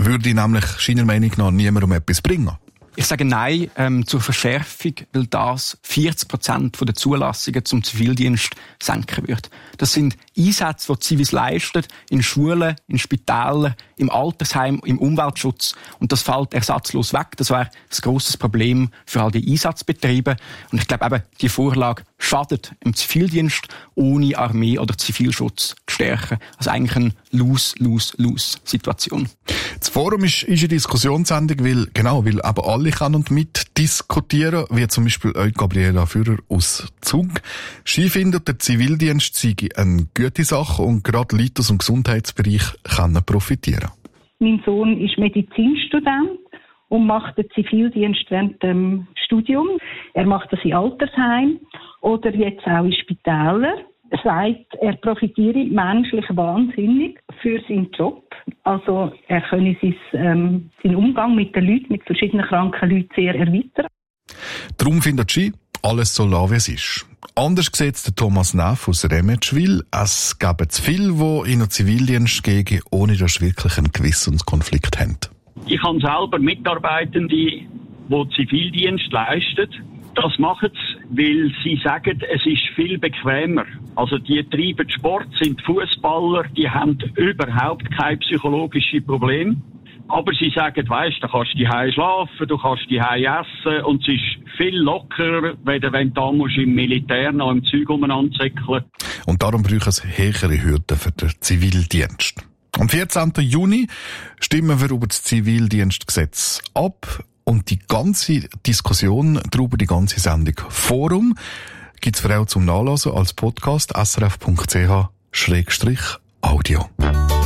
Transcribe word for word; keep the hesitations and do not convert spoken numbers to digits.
würde nämlich seiner Meinung nach niemandem etwas bringen. Ich sage Nein ähm, zur Verschärfung, weil das vierzig Prozent der Zulassungen zum Zivildienst senken wird. Das sind Einsätze, die Zivis leistet, in Schulen, in Spitälern, im Altersheim, im Umweltschutz. Und das fällt ersatzlos weg. Das wäre ein grosses Problem für all die Einsatzbetriebe. Und ich glaube eben, die Vorlage schadet im Zivildienst, ohne Armee oder Zivilschutz zu stärken. Also eigentlich eine Lose-Lose-Lose-Situation. Das Forum ist, ist eine Diskussionssendung, weil, genau, weil aber alle kann und mit diskutieren, wie zum Beispiel euch Gabriela Führer aus Zug. Sie findet, der Zivildienst sei eine gute Sache und gerade Leute aus dem Gesundheitsbereich können profitieren. Mein Sohn ist Medizinstudent und macht den Zivildienst während dem Studium. Er macht das in Altersheim oder jetzt auch in Spitälern. Er sagt, er profitiere menschlich wahnsinnig für seinen Job. Also er könne sein, ähm, seinen Umgang mit den Leuten, mit verschiedenen kranken Leuten sehr erweitern. Darum findet sie, alles so lassen, wie es ist. Anders sieht der Thomas Neff aus Remetschwil. Es gäbe zu viele, die in den Zivildienst gehen, ohne dass sie wirklich einen Gewissenskonflikt haben. Ich habe selber Mitarbeitende, die Zivildienst leisten. Das machen sie, weil sie sagen, es ist viel bequemer. Also die treiben Sport, sind Fußballer, die haben überhaupt keine psychologischen Probleme. Aber sie sagen, weisst, du kannst die Hause schlafen, du kannst die Hause essen und es ist viel lockerer, wenn du da musst im Militär noch im Zeug umeinander zickeln. Und darum brauchen es höhere Hürden für den Zivildienst. Am vierzehnten Juni stimmen wir über das Zivildienstgesetz ab. Und die ganze Diskussion darüber, die ganze Sendung Forum, gibt's für auch zum Nachlesen als Podcast s r f punkt c h Schrägstrich Audio.